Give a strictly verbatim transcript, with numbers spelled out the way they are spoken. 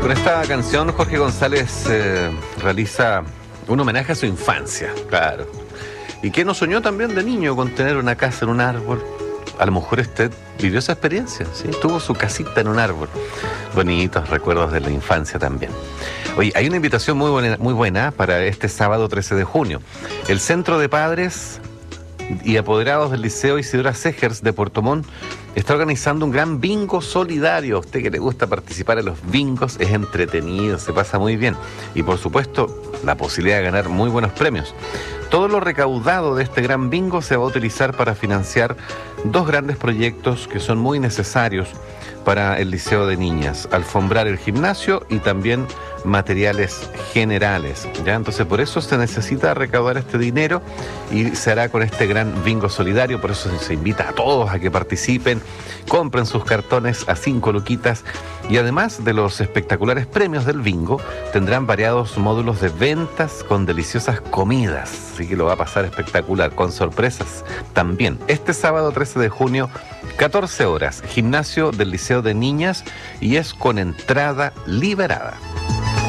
Con esta canción Jorge González eh, realiza un homenaje a su infancia, claro. ¿Y qué no soñó también de niño con tener una casa en un árbol? A lo mejor usted vivió esa experiencia, ¿sí? Tuvo su casita en un árbol. Bonitos recuerdos de la infancia también. Oye, hay una invitación muy buena, muy buena para este sábado trece de junio. El Centro de Padres y Apoderados del Liceo Isidora Segers de Puerto Montt está organizando un gran bingo solidario. A usted que le gusta participar en los bingos, es entretenido, se pasa muy bien. Y por supuesto, la posibilidad de ganar muy buenos premios. Todo lo recaudado de este gran bingo se va a utilizar para financiar dos grandes proyectos que son muy necesarios para el Liceo de Niñas: alfombrar el gimnasio y también materiales generales, ¿ya? Entonces por eso se necesita recaudar este dinero y se hará con este gran bingo solidario. Por eso se invita a todos a que participen, compren sus cartones a cinco luquitas, y además de los espectaculares premios del bingo, tendrán variados módulos de ventas con deliciosas comidas, así que lo va a pasar espectacular, con sorpresas también. Este sábado trece de junio, catorce horas, gimnasio del Liceo de Niñas, y es con entrada liberada.